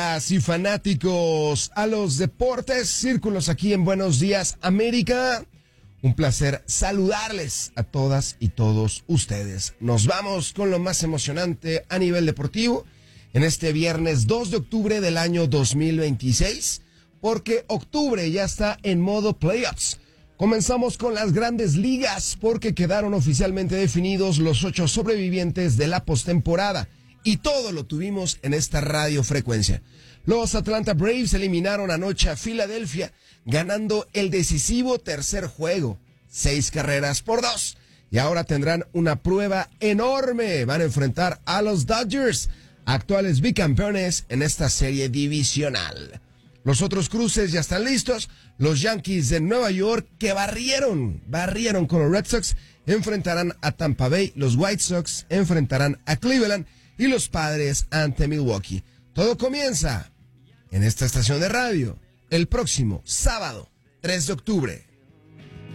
Y fanáticos a los deportes, círculos aquí en Buenos Días América. Un placer saludarles a todas y todos ustedes. Nos vamos con lo más emocionante a nivel deportivo en este viernes 2 de octubre del año 2026, porque octubre ya está en modo playoffs. Comenzamos con las grandes ligas porque quedaron oficialmente definidos los 8 sobrevivientes de la postemporada. Y todo lo tuvimos en esta radiofrecuencia. Los Atlanta Braves eliminaron anoche a Filadelfia, ganando el decisivo tercer juego, 6-2. Y ahora tendrán una prueba enorme. Van a enfrentar a los Dodgers, actuales bicampeones en esta serie divisional. Los otros cruces ya están listos. Los Yankees de Nueva York, que barrieron con los Red Sox, enfrentarán a Tampa Bay. Los White Sox enfrentarán a Cleveland. Y los Padres ante Milwaukee. Todo comienza en esta estación de radio el próximo sábado 3 de octubre.